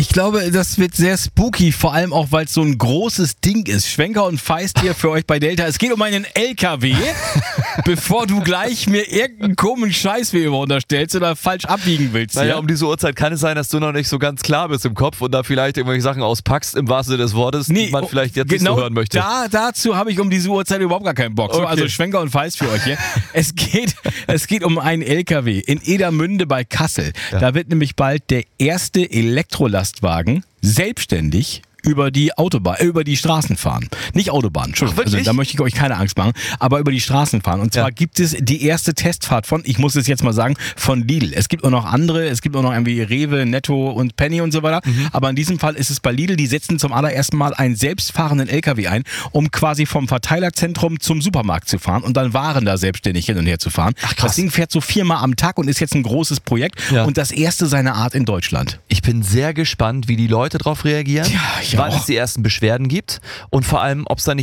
Ich glaube, das wird sehr spooky, vor allem auch, weil es so ein großes Ding ist. Schwenker und Feist hier für euch bei Delta. Es geht um einen LKW, bevor du gleich mir irgendeinen komischen Scheiß wie immer unterstellst oder falsch abbiegen willst. Naja, Ja? um diese Uhrzeit kann es sein, dass du noch nicht so ganz klar bist im Kopf und da vielleicht irgendwelche Sachen auspackst, im wahrsten Sinne des Wortes, die man vielleicht jetzt nicht so hören möchte. Dazu habe ich um diese Uhrzeit überhaupt gar keinen Bock. So, Okay. also Schwenker und Feist für euch hier. Es geht um einen LKW in Edermünde bei Kassel. Ja. Da wird nämlich bald der erste Elektrolastwagen selbstständig über die Straßen fahren. Nicht Autobahn, Entschuldigung. Ach, wirklich? Da möchte ich euch keine Angst machen, aber über die Straßen fahren. Und zwar gibt es die erste Testfahrt von, ich muss es jetzt mal sagen, von Lidl. Es gibt auch noch andere, es gibt auch noch irgendwie Rewe, Netto und Penny und so weiter. Aber in diesem Fall ist es bei Lidl, die setzen zum allerersten Mal einen selbstfahrenden LKW ein, um quasi vom Verteilerzentrum zum Supermarkt zu fahren und dann Waren da selbstständig hin und her zu fahren. Ach, krass. Das Ding fährt so 4-mal am Tag und ist jetzt ein großes Projekt und das erste seiner Art in Deutschland. Ich bin sehr gespannt, wie die Leute darauf reagieren, Ja, ich wann auch. es die ersten Beschwerden gibt und vor allem, ob es da nicht